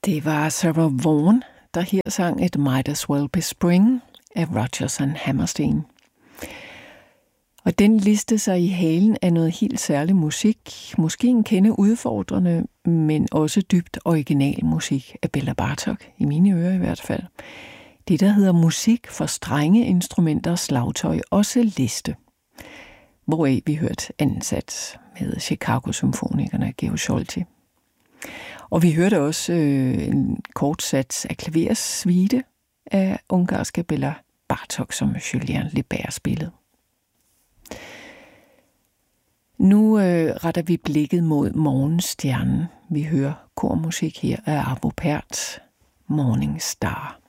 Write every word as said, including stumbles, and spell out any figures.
Det var Sarah Vaughan, der her sang It Might As Well Be Spring af Rodgers and Hammerstein. Og den liste sig i halen af noget helt særlig musik, måske en kende udfordrende, men også dybt original musik af Bela Bartok, i mine ører i hvert fald. Det, der hedder musik for strenge instrumenter, slagtøj og celeste. Hvoraf vi hørte anden sats med Chicago-symfonikerne af Georg Solti. Og vi hørte også øh, en kort sats af klaversuite af ungarske Bela Bartok, som Julien Lebert spillede. Nu øh, retter vi blikket mod morgenstjernen. Vi hører kormusik her af Arvo Pärt, Morning Star.